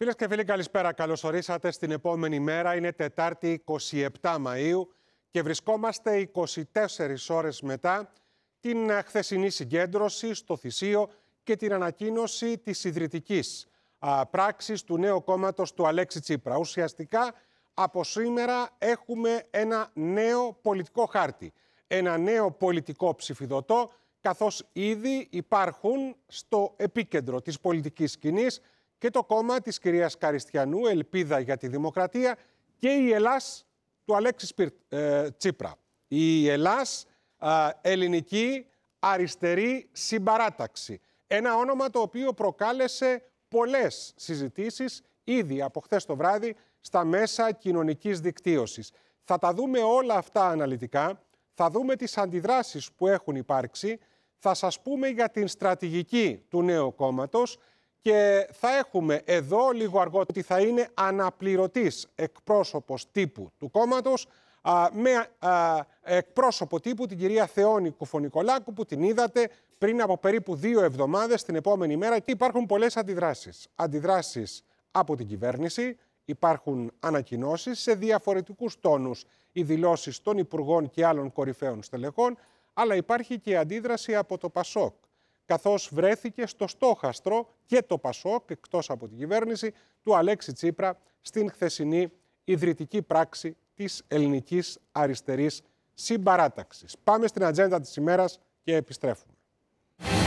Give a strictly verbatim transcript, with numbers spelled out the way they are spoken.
Φίλες και φίλοι, καλησπέρα. Καλώς ορίσατε στην επόμενη μέρα. Είναι Τετάρτη εικοστή εβδόμη Μαΐου και βρισκόμαστε είκοσι τέσσερις ώρες μετά την χθεσινή συγκέντρωση στο Θησίο και την ανακοίνωση της ιδρυτικής α, πράξης του νέου κόμματος του Αλέξη Τσίπρα. Ουσιαστικά από σήμερα έχουμε ένα νέο πολιτικό χάρτη, ένα νέο πολιτικό ψηφιδωτό, καθώς ήδη υπάρχουν στο επίκεντρο της πολιτικής σκηνής και το κόμμα της κυρίας Καριστιανού, Ελπίδα για τη Δημοκρατία, και η Ελλάς του Αλέξη ε, Τσίπρα. Η Ελλάς, ε, ελληνική αριστερή συμπαράταξη. Ένα όνομα το οποίο προκάλεσε πολλές συζητήσεις ήδη από χθες το βράδυ στα μέσα κοινωνικής δικτύωσης. Θα τα δούμε όλα αυτά αναλυτικά, θα δούμε τις αντιδράσεις που έχουν υπάρξει, θα σας πούμε για την στρατηγική του νέου κόμματος και θα έχουμε εδώ λίγο αργότερα ότι θα είναι αναπληρωτής εκπρόσωπος τύπου του κόμματος α, με α, εκπρόσωπο τύπου την κυρία Θεόνη Κουφονικολάκου, που την είδατε πριν από περίπου δύο εβδομάδες την επόμενη μέρα. Και υπάρχουν πολλές αντιδράσεις. Αντιδράσεις από την κυβέρνηση, υπάρχουν ανακοινώσεις σε διαφορετικούς τόνους, οι δηλώσεις των υπουργών και άλλων κορυφαίων στελεχών, αλλά υπάρχει και αντίδραση από το ΠΑΣΟΚ, καθώς βρέθηκε στο στόχαστρο και το ΠΑΣΟΚ, εκτός από την κυβέρνηση, του Αλέξη Τσίπρα στην χθεσινή ιδρυτική πράξη της ελληνικής αριστερής συμπαράταξης. Πάμε στην ατζέντα της ημέρας και επιστρέφουμε.